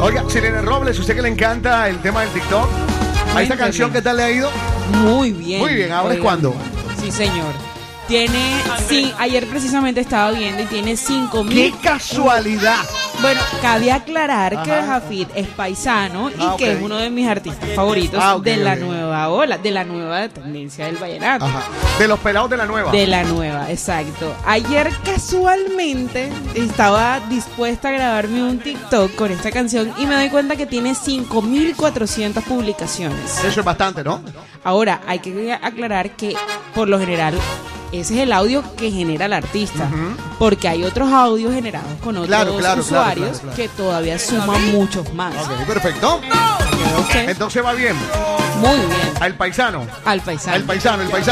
Oiga, Selena Robles, usted que le encanta el tema del TikTok, ¿a esta canción qué tal le ha ido? Muy bien. Muy bien, ¿ahora es cuándo? Sí, señor. Tiene, sí, ayer precisamente estaba viendo y tiene 5.000. ¡Qué casualidad! Bueno, cabe aclarar que Ajá. Jafid es paisano y Ah, que ok. es uno de mis artistas favoritos de la nueva ola, de la nueva tendencia del vallenato. Ajá. De los pelados de la nueva. De la nueva, exacto. Ayer casualmente estaba dispuesta a grabarme un TikTok con esta canción y me doy cuenta que tiene 5.400 publicaciones. Eso es bastante, ¿no? Ahora, hay que aclarar que por lo general ese es el audio que genera el artista, porque hay otros audios generados con otros usuarios que todavía suman muchos más. Ok, perfecto. Ok. Entonces va bien. Muy bien. Al paisano. Al paisano. El paisano.